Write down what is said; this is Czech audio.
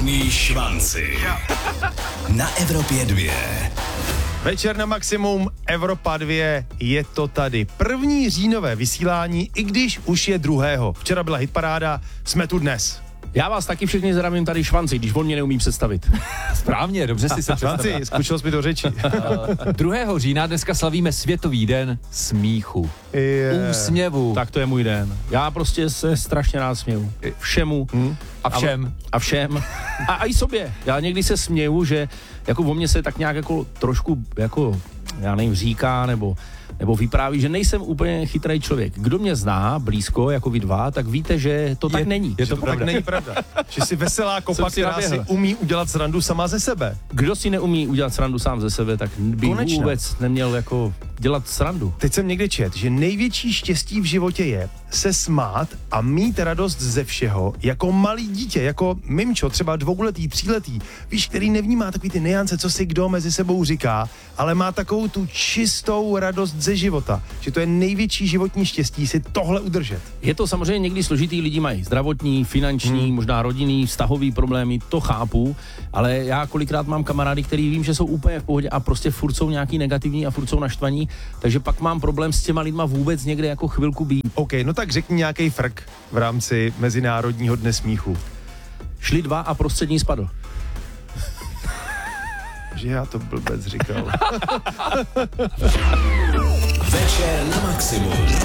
Žádný švanci. Na Evropě 2. Večer na maximum, Evropa 2, je to tady. První říjnové vysílání, i když už je 2. Včera byla hitparáda, jsme tu dnes. Já vás taky všechny zdravím tady švanci, když on mě neumí představit. Správně, dobře si se představil. Švanci, zkušel jsi mi do řeči. 2. října dneska slavíme Světový den smíchu. Úsměvu. Tak to je můj den. Já prostě se strašně rád směju. Všemu. A všem. A všem. A i sobě. Já někdy se směju, že jako o mně se tak nějak jako trošku jako, já nevím, říká nebo vypráví, že nejsem úplně chytrý člověk. Kdo mě zná blízko, jako vy dva, tak víte, že to tak není. Je to tak není pravda. Že jsi veselá kopa, která si umí udělat srandu sama ze sebe. Kdo si neumí udělat srandu sám ze sebe, tak by vůbec neměl jako dělat srandu. Teď jsem někde čet, že největší štěstí v životě je se smát a mít radost ze všeho, jako malý dítě, jako mimčo, třeba 2letý, 3letý, víš, který nevnímá takový ty nuance, co si kdo mezi sebou říká, ale má takovou tu čistou radost ze života, že to je největší životní štěstí si tohle udržet. Je to samozřejmě někdy složitý, lidi mají zdravotní, finanční, možná rodinný, vztahový problémy, to chápu, ale já kolikrát mám kamarády, který vím, že jsou úplně v pohodě a prostě furt jsou nějaký negativní a furt jsou naštvaní, takže pak mám problém s těma lidma vůbec někde jako chvilku být. OK, no tak řekni nějaký frk v rámci Mezinárodního dne smíchu. Šli 2 a prostřední spadl. Že já to blbec říkal. Večer na maximum.